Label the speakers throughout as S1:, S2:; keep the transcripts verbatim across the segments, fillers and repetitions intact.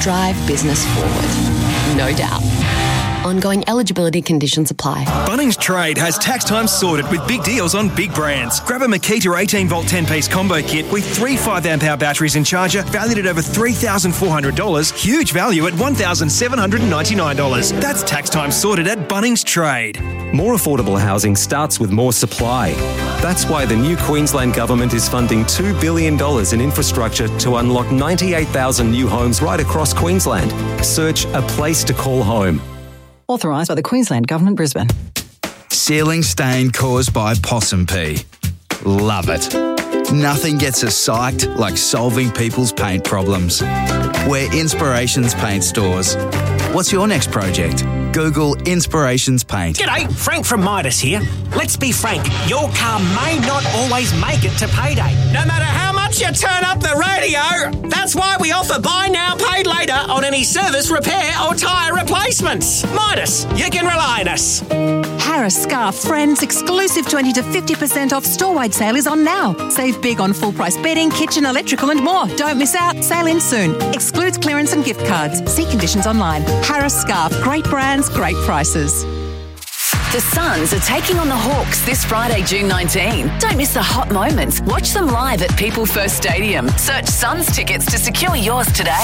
S1: drive business forward. No doubt. Ongoing eligibility conditions apply.
S2: Bunnings Trade has tax time sorted with big deals on big brands. Grab a Makita eighteen volt ten piece combo kit with three five amp hour batteries and charger valued at over three thousand four hundred dollars. Huge value at one thousand seven hundred ninety-nine dollars. That's tax time sorted at Bunnings Trade.
S3: More affordable housing starts with more supply. That's why the new Queensland Government is funding two billion dollars in infrastructure to unlock ninety-eight thousand new homes right across Queensland. Search A Place to Call Home.
S4: Authorised by the Queensland Government, Brisbane.
S5: Ceiling stain caused by possum pee. Love it. Nothing gets us psyched like solving people's paint problems. We're Inspirations Paint Stores. What's your next project? Google Inspirations Paint.
S6: G'day, Frank from Midas here. Let's be frank, your car may not always make it to payday. No matter how much you turn up the radio, that's why we offer buy now, pay later on any service, repair or tyre replacements. Midas, you can rely on us.
S7: Harris Scarf Friends exclusive twenty to fifty percent off store-wide sale is on now. Save big on full-price bedding, kitchen, electrical and more. Don't miss out. Sale ends soon. Excludes clearance and gift cards. See conditions online. Harris Scarf. Great brands, great prices.
S8: The Suns are taking on the Hawks this Friday, June nineteenth. Don't miss the hot moments. Watch them live at People First Stadium. Search Suns tickets to secure yours today.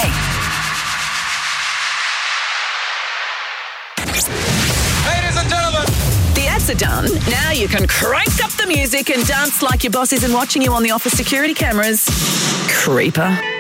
S9: Ladies and gentlemen.
S8: The ads are done. Now you can crank up the music and dance like your boss isn't watching you on the office security cameras. Creeper.